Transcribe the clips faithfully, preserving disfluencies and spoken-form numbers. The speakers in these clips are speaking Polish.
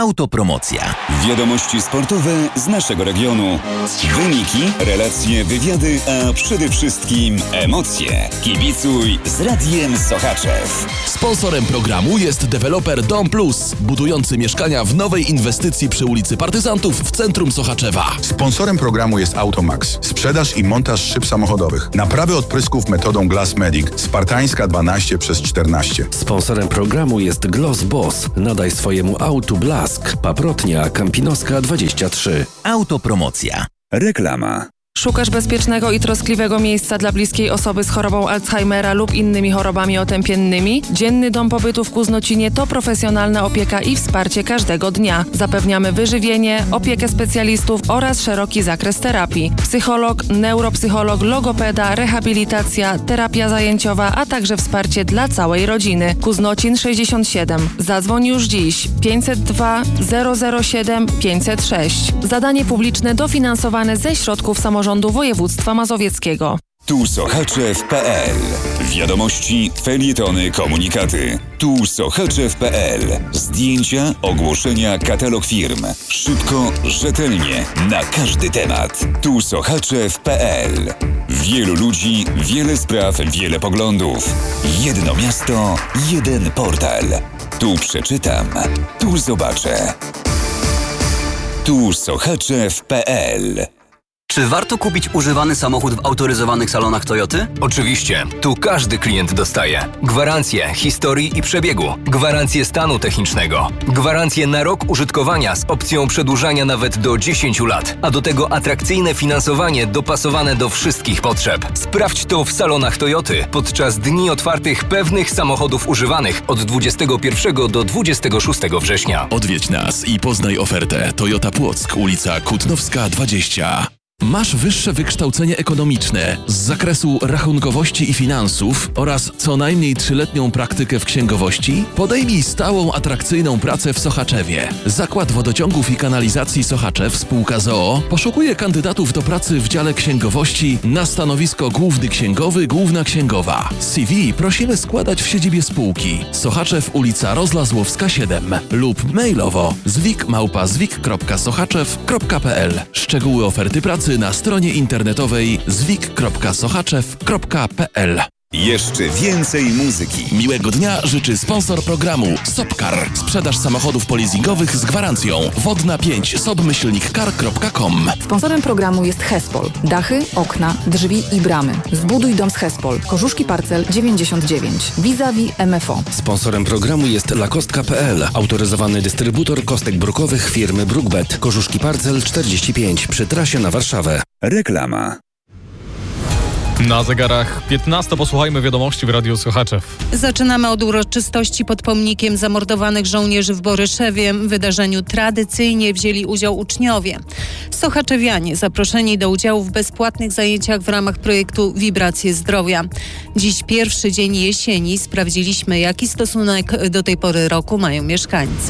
Autopromocja. Wiadomości sportowe z naszego regionu. Wyniki, relacje, wywiady, a przede wszystkim emocje. Kibicuj z Radiem Sochaczew. Sponsorem programu jest deweloper Dom Plus, budujący mieszkania w nowej inwestycji przy ulicy Partyzantów w centrum Sochaczewa. Sponsorem programu jest Automax. Sprzedaż i montaż szyb samochodowych. Naprawy odprysków metodą Glass Medic. Spartańska dwanaście przez czternaście. Sponsorem programu jest Gloss Boss. Nadaj swojemu autu blask. Paprotnia Kampinoska dwadzieścia trzy. Autopromocja. Reklama. Szukasz bezpiecznego i troskliwego miejsca dla bliskiej osoby z chorobą Alzheimera lub innymi chorobami otępiennymi? Dzienny Dom Pobytu w Kuznocinie to profesjonalna opieka i wsparcie każdego dnia. Zapewniamy wyżywienie, opiekę specjalistów oraz szeroki zakres terapii. Psycholog, neuropsycholog, logopeda, rehabilitacja, terapia zajęciowa, a także wsparcie dla całej rodziny. Kuznocin sześćdziesiąt siedem. Zadzwoń już dziś. pięćset dwa zero zero siedem pięćset sześć. Zadanie publiczne dofinansowane ze środków samorządu Rządu Województwa Mazowieckiego. Tu Sochaczew kropka pe el. Wiadomości, felietony, komunikaty. Tu Sochaczew kropka pe el. Zdjęcia, ogłoszenia, katalog firm. Szybko, rzetelnie, na każdy temat. Tu Sochaczew kropka pe el. Wielu ludzi, wiele spraw, wiele poglądów. Jedno miasto, jeden portal. Tu przeczytam, tu zobaczę. Tu Sochaczew kropka pe el. Czy warto kupić używany samochód w autoryzowanych salonach Toyoty? Oczywiście. Tu każdy klient dostaje gwarancję historii i przebiegu, gwarancję stanu technicznego, gwarancję na rok użytkowania z opcją przedłużania nawet do dziesięciu lat, a do tego atrakcyjne finansowanie dopasowane do wszystkich potrzeb. Sprawdź to w salonach Toyoty podczas dni otwartych pewnych samochodów używanych od dwudziestego pierwszego do dwudziestego szóstego września. Odwiedź nas i poznaj ofertę. Toyota Płock, ulica Kutnowska dwadzieścia. Masz wyższe wykształcenie ekonomiczne z zakresu rachunkowości i finansów oraz co najmniej trzyletnią praktykę w księgowości? Podejmij stałą, atrakcyjną pracę w Sochaczewie. Zakład Wodociągów i Kanalizacji Sochaczew, spółka z o o, poszukuje kandydatów do pracy w dziale księgowości na stanowisko główny księgowy, główna księgowa. C V prosimy składać w siedzibie spółki. Sochaczew, ulica Rozlazłowska siedem lub mailowo zwik małpa zwik kropka sochaczew kropka pe el. Szczegóły oferty pracy na stronie internetowej zwik kropka sochaczew kropka pe el. Jeszcze więcej muzyki. Miłego dnia życzy sponsor programu Sopcar. Sprzedaż samochodów polizingowych z gwarancją. Wodna pięć sobmyślnik car kropka com. Sponsorem programu jest Hespol. Dachy, okna, drzwi i bramy. Zbuduj dom z Hespol. Korzuszki Parcel dziewięćdziesiąt dziewięć. Vis-a-vis M F O. Sponsorem programu jest lakostka kropka pe el. Autoryzowany dystrybutor kostek brukowych firmy Brookbet. Korzuszki Parcel czterdzieści pięć przy trasie na Warszawę. Reklama. Na zegarach piętnasta posłuchajmy wiadomości w Radiu Sochaczew. Zaczynamy od uroczystości pod pomnikiem zamordowanych żołnierzy w Boryszewie. W wydarzeniu tradycyjnie wzięli udział uczniowie. Sochaczewianie zaproszeni do udziału w bezpłatnych zajęciach w ramach projektu Wibracje Zdrowia. Dziś pierwszy dzień jesieni. Sprawdziliśmy, jaki stosunek do tej pory roku mają mieszkańcy.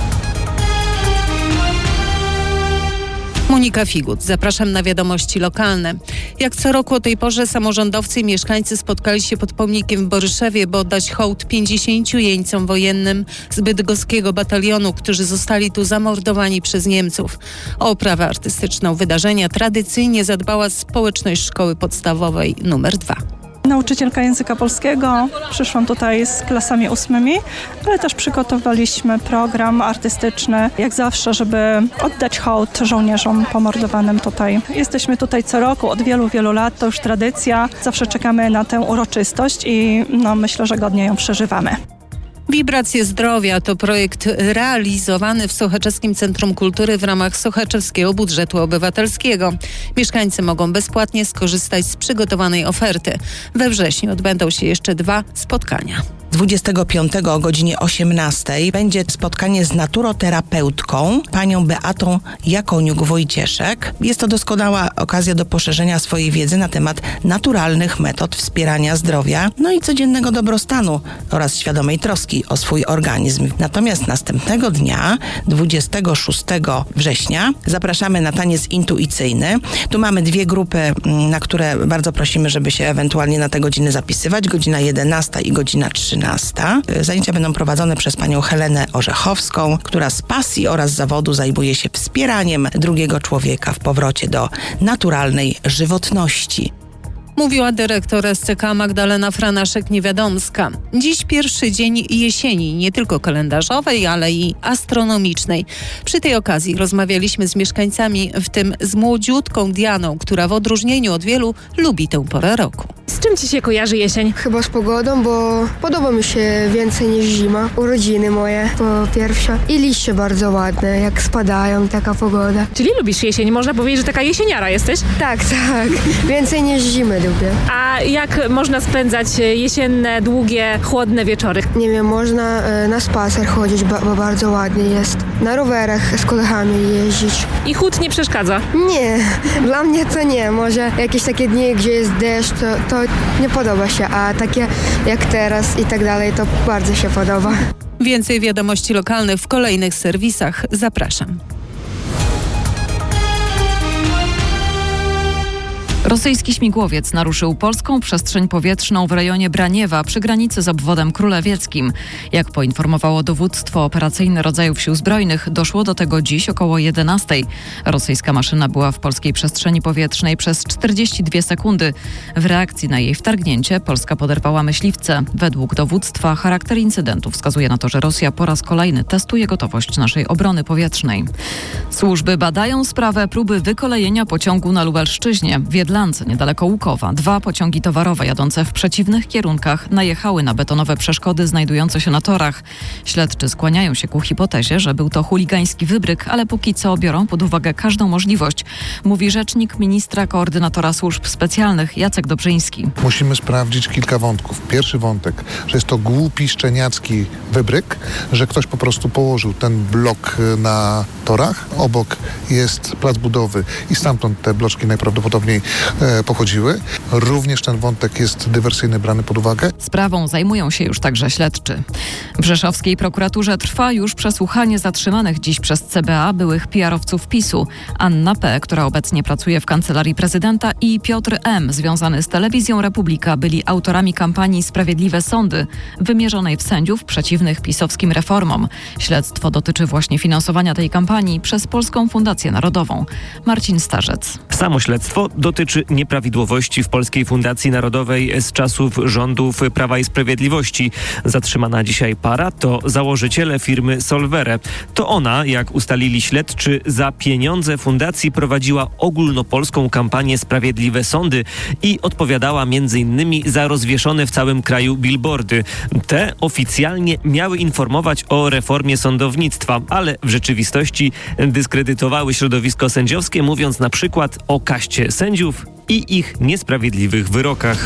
Monika Figut, zapraszam na wiadomości lokalne. Jak co roku o tej porze samorządowcy i mieszkańcy spotkali się pod pomnikiem w Boryszewie, by oddać hołd pięćdziesięciu jeńcom wojennym z bydgoskiego batalionu, którzy zostali tu zamordowani przez Niemców. O oprawę artystyczną wydarzenia tradycyjnie zadbała społeczność szkoły podstawowej numer dwa. Nauczycielka języka polskiego. Przyszłam tutaj z klasami ósmymi, ale też przygotowaliśmy program artystyczny, jak zawsze, żeby oddać hołd żołnierzom pomordowanym tutaj. Jesteśmy tutaj co roku, od wielu, wielu lat, to już tradycja. Zawsze czekamy na tę uroczystość i no, myślę, że godnie ją przeżywamy. Wibracje Zdrowia to projekt realizowany w Sochaczewskim Centrum Kultury w ramach Sochaczewskiego Budżetu Obywatelskiego. Mieszkańcy mogą bezpłatnie skorzystać z przygotowanej oferty. We wrześniu odbędą się jeszcze dwa spotkania. dwudziestego piątego o godzinie osiemnastej będzie spotkanie z naturoterapeutką, panią Beatą Jakoniuk-Wojcieszek. Jest to doskonała okazja do poszerzenia swojej wiedzy na temat naturalnych metod wspierania zdrowia, no i codziennego dobrostanu oraz świadomej troski o swój organizm. Natomiast następnego dnia, dwudziestego szóstego września, zapraszamy na taniec intuicyjny. Tu mamy dwie grupy, na które bardzo prosimy, żeby się ewentualnie na te godziny zapisywać. Godzina jedenasta i godzina trzynasta. trzynasta. Zajęcia będą prowadzone przez panią Helenę Orzechowską, która z pasji oraz zawodu zajmuje się wspieraniem drugiego człowieka w powrocie do naturalnej żywotności. Mówiła dyrektor S C K Magdalena Franaszek-Niewiadomska. Dziś pierwszy dzień jesieni, nie tylko kalendarzowej, ale i astronomicznej. Przy tej okazji rozmawialiśmy z mieszkańcami, w tym z młodziutką Dianą, która w odróżnieniu od wielu lubi tę porę roku. Z czym ci się kojarzy jesień? Chyba z pogodą, bo podoba mi się więcej niż zima. Urodziny moje po pierwsze i liście bardzo ładne, jak spadają, taka pogoda. Czyli lubisz jesień? Można powiedzieć, że taka jesieniara jesteś? Tak, tak. Więcej niż zimy lubię. A jak można spędzać jesienne, długie, chłodne wieczory? Nie wiem, można e, na spacer chodzić, bo, bo bardzo ładnie jest. Na rowerach z kolegami jeździć. I chłód nie przeszkadza? Nie, dla mnie to nie. Może jakieś takie dni, gdzie jest deszcz, to, to nie podoba się, a takie jak teraz i tak dalej, to bardzo się podoba. Więcej wiadomości lokalnych w kolejnych serwisach. Zapraszam. Rosyjski śmigłowiec naruszył polską przestrzeń powietrzną w rejonie Braniewa przy granicy z obwodem królewieckim. Jak poinformowało dowództwo operacyjne rodzajów sił zbrojnych, doszło do tego dziś około jedenastej. Rosyjska maszyna była w polskiej przestrzeni powietrznej przez czterdzieści dwie sekundy. W reakcji na jej wtargnięcie Polska poderwała myśliwce. Według dowództwa charakter incydentu wskazuje na to, że Rosja po raz kolejny testuje gotowość naszej obrony powietrznej. Służby badają sprawę próby wykolejenia pociągu na Lubelszczyźnie. W Jedlance, niedaleko Łukowa, dwa pociągi towarowe jadące w przeciwnych kierunkach najechały na betonowe przeszkody znajdujące się na torach. Śledczy skłaniają się ku hipotezie, że był to chuligański wybryk, ale póki co biorą pod uwagę każdą możliwość, mówi rzecznik ministra koordynatora służb specjalnych Jacek Dobrzyński. Musimy sprawdzić kilka wątków. Pierwszy wątek, że jest to głupi, szczeniacki wybryk, że ktoś po prostu położył ten blok na torach. Obok jest plac budowy i stamtąd te bloczki najprawdopodobniej e, pochodziły. Również ten wątek jest dywersyjny, brany pod uwagę. Sprawą zajmują się już także śledczy. W rzeszowskiej prokuraturze trwa już przesłuchanie zatrzymanych dziś przez C B A byłych P R-owców PiSu. Anna P., która obecnie pracuje w Kancelarii Prezydenta, i Piotr M., związany z Telewizją Republika, byli autorami kampanii Sprawiedliwe Sądy, wymierzonej w sędziów przeciwnych pisowskim reformom. Śledztwo dotyczy właśnie finansowania tej kampanii przez Polską Fundację Narodową. Marcin Starzec. Samo śledztwo dotyczy nieprawidłowości w Polskiej Fundacji Narodowej z czasów rządów Prawa i Sprawiedliwości. Zatrzymana dzisiaj para to założyciele firmy Solvere. To ona, jak ustalili śledczy, za pieniądze fundacji prowadziła ogólnopolską kampanię Sprawiedliwe Sądy i odpowiadała między innymi za rozwieszone w całym kraju billboardy. Te oficjalnie miały informować o reformie sądownictwa, ale w rzeczywistości dyskredytowały środowisko sędziowskie, mówiąc na przykład o kaście sędziów i ich niesprawiedliwych wyrokach.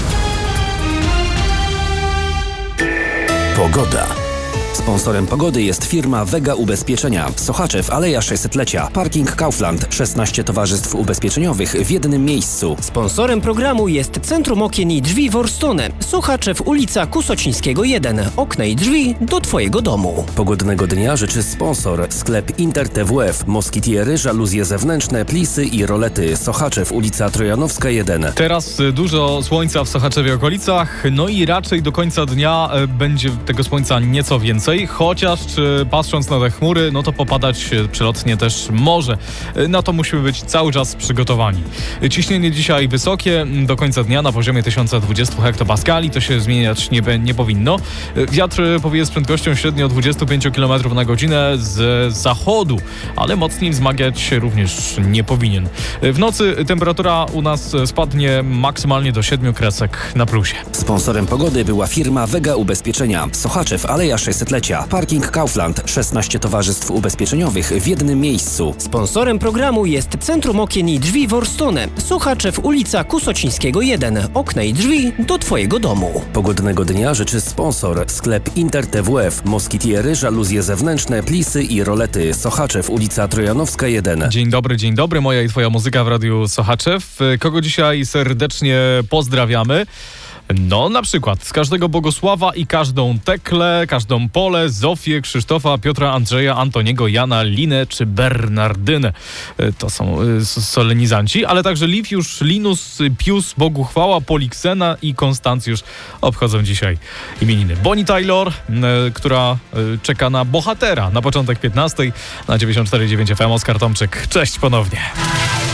Pogoda. Sponsorem pogody jest firma Vega Ubezpieczenia. Sochaczew, Aleja sześćsetlecia. Parking Kaufland. szesnaście towarzystw ubezpieczeniowych w jednym miejscu. Sponsorem programu jest Centrum Okien i Drzwi Worstone. Sochaczew, ulica Kusocińskiego jeden. Okna i drzwi do Twojego domu. Pogodnego dnia życzy sponsor. Sklep Inter T W F. Moskitiery, żaluzje zewnętrzne, plisy i rolety. Sochaczew, ulica Trojanowska jeden. Teraz dużo słońca w Sochaczewie okolicach, no i raczej do końca dnia będzie tego słońca nieco więcej. Chociaż czy, patrząc na te chmury, no to popadać przelotnie też może. Na to musimy być cały czas przygotowani. Ciśnienie dzisiaj wysokie, do końca dnia na poziomie tysiąc dwadzieścia hektopaskali, to się zmieniać nie, nie powinno. Wiatr powieje z prędkością średnio dwadzieścia pięć kilometrów na godzinę z zachodu, ale mocniej wzmagać również nie powinien. W nocy temperatura u nas spadnie maksymalnie do siedmiu kresek na plusie. Sponsorem pogody była firma Vega Ubezpieczenia. Sochaczew, Aleja sześćsetlecia. Parking Kaufland. szesnaście towarzystw ubezpieczeniowych w jednym miejscu. Sponsorem programu jest Centrum Okien i Drzwi Worstone. Sochaczew, ulica Kusocińskiego jeden. Okna i drzwi do Twojego domu. Pogodnego dnia życzy sponsor. Sklep Inter T W F. Moskitiery, żaluzje zewnętrzne, plisy i rolety. Sochaczew, ulica Trojanowska jeden. Dzień dobry, dzień dobry. Moja i Twoja muzyka w Radiu Sochaczew. Kogo dzisiaj serdecznie pozdrawiamy? No na przykład z każdego Bogosława i każdą Teklę, każdą Polę, Zofię, Krzysztofa, Piotra, Andrzeja, Antoniego, Jana, Linę czy Bernardynę. To są y, solenizanci, ale także Liwiusz, Linus, Pius, Bogu chwała, Poliksena i Konstancjusz obchodzą dzisiaj imieniny. Bonnie Taylor, y, która y, czeka na bohatera na początek piętnastej na dziewięćdziesiąt cztery i dziewięć F M. Oskar Tomczyk. Cześć ponownie.